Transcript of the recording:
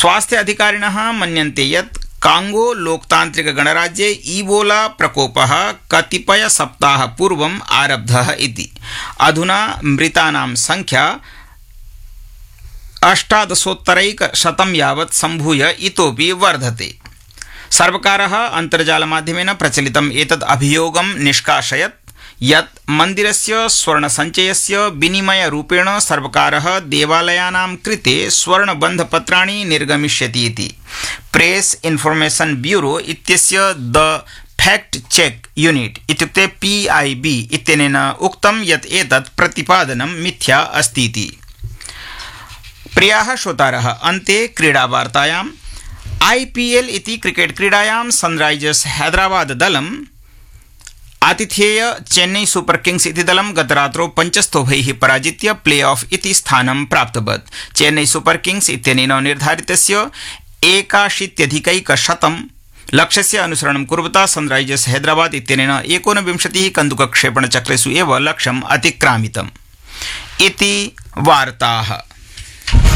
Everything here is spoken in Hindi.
स्वास्थ्य अधिकारिणः मन्यन्ते यत् कांगो लोकतांत्रिक गणराज्ये ईबोला प्रकोपः कतिपय सप्ताह पूर्वम् आरब्धः इति। अधुना मृतानां संख्या 18,100 यावत् सम्भूय इतोपि वर्धते। सर्वकारः अन्तर्जालमाध्यमेन प्रचलितम् एतद् अभियोगं निष्कासयत् यत् मन्दिरस्य स्वर्णसञ्चयस्य विनिमयरूपेण सर्वकारः देवालयानां कृते स्वर्णबन्धपत्राणि निर्गमिष्यति इति। प्रेस इन्फॉर्मेशन ब्यूरो इत्यस्य द फैक्ट चेक यूनिट इत्युक्ते PIB इत्यनेन उक्तं यत् एतत् प्रतिपादनं मिथ्या अस्ति इति। प्रियाः श्रोतारः, अन्ते क्रीडावार्तायाम् IPL इति क्रिकेट क्रीडायां Sunrisers Hyderabad दलम् आतिथेय Chennai super Kings इति दलं गतरात्रौ 5 स्तोभैः पराजित्य प्ले ऑफ इति स्थानं प्राप्तवत्। चेन्नई सुपर किंग्स इत्यनेन निर्धारितस्य 81 लक्ष्यस्य अनुसरणं कुर्वता सनराइजर्स हैदराबाद इत्यनेन 29 कन्दुकक्षेपणचक्रेषु एव लक्ष्यम् अतिक्रामितम् इति वार्ताः।